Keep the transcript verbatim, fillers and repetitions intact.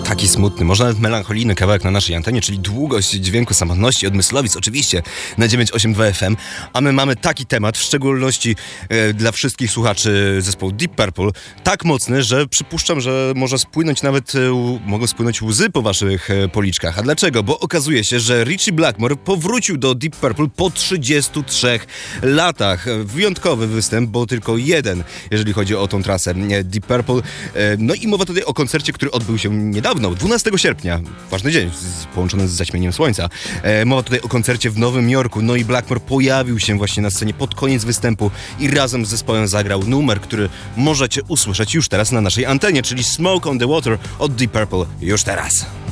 taki smutny, może nawet melancholijny kawałek na naszej antenie, czyli Długość dźwięku samotności od Myslowic, oczywiście na dziewięć osiem dwa F M, a my mamy taki temat, w szczególności e, dla wszystkich słuchaczy zespołu Deep Purple, tak mocny, że przypuszczam, że może spłynąć nawet, e, u, mogą spłynąć łzy po waszych e, policzkach. A dlaczego? Bo okazuje się, że Ritchie Blackmore powrócił do Deep Purple po trzydziestu trzech latach. Wyjątkowy występ, bo tylko jeden, jeżeli chodzi o tą trasę Deep Purple. E, no i mowa tutaj o koncercie, który odbył się niedawno, dwunastego sierpnia. Ważny dzień, z, połączony z zaćmieniem słońca. E, mowa tutaj o koncercie w Nowym Jorku. No i Blackmore pojawił się właśnie na scenie pod koniec występu i razem z zespołem zagrał numer, który możecie usłyszeć już teraz na naszej antenie, czyli Smoke on the Water od Deep Purple już teraz.